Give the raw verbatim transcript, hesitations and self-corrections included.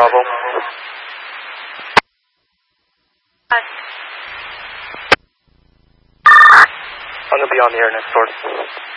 Bravo. I'm going to be on the air next door.